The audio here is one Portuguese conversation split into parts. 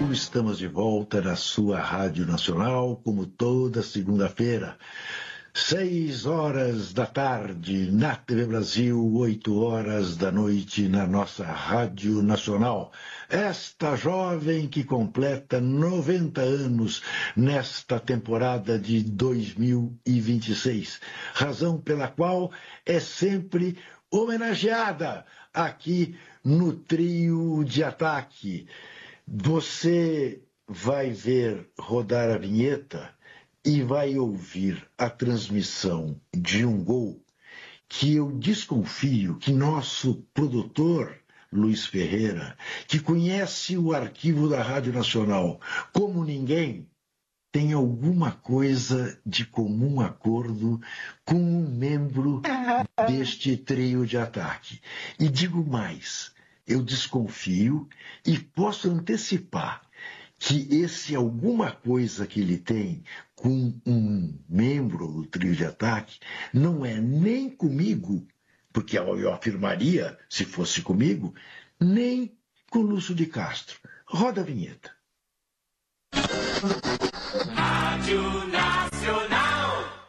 Estamos de volta na sua Rádio Nacional, como toda segunda-feira. 6 horas da tarde na TV Brasil, 8 horas da noite na nossa Rádio Nacional. Esta jovem que completa 90 anos nesta temporada de 2026, razão pela qual é sempre homenageada aqui no Trio de Ataque. Você vai ver rodar a vinheta e vai ouvir a transmissão de um gol que eu desconfio que nosso produtor, Luiz Ferreira, que conhece o arquivo da Rádio Nacional como ninguém, tem alguma coisa de comum acordo com um membro deste trio de ataque. E digo mais, eu desconfio e posso antecipar que esse alguma coisa que ele tem com um membro do trio de ataque não é nem comigo, porque eu afirmaria, se fosse comigo, nem com Lúcio de Castro. Roda a vinheta. Rádio Nacional.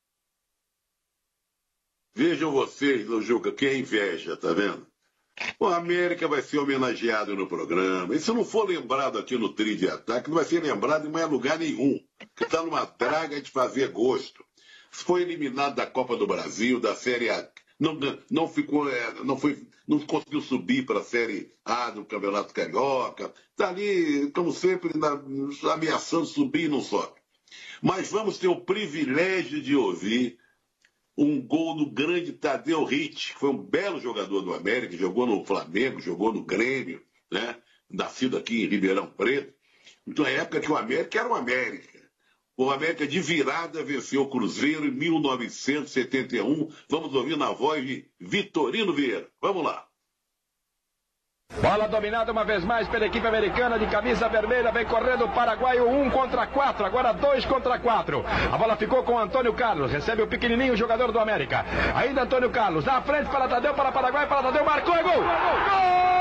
Vejam vocês, Juca, que é inveja, tá vendo? O América vai ser homenageado no programa. E se não for lembrado aqui no Trio de Ataque, não vai ser lembrado em mais lugar nenhum. Que está numa draga de fazer gosto. Foi eliminado da Copa do Brasil, da Série A. Não conseguiu subir para a Série A do Campeonato Carioca. Está ali, como sempre, ameaçando subir e não sobe. Mas vamos ter o privilégio de ouvir um gol do grande Tadeu Ritt, que foi um belo jogador do América, jogou no Flamengo, jogou no Grêmio, né? Nascido aqui em Ribeirão Preto. Então, é a época que o América era o América. O América de virada venceu o Cruzeiro em 1971. Vamos ouvir na voz de Vitorino Vieira. Vamos lá. Bola dominada uma vez mais pela equipe americana de camisa vermelha, vem correndo o paraguaio 1 contra 4, agora 2 contra 4. A bola ficou com Antônio Carlos, recebe o pequenininho jogador do América. Ainda Antônio Carlos, na frente para Tadeu, para Paraguai, para Tadeu, marcou, é gol! Gol!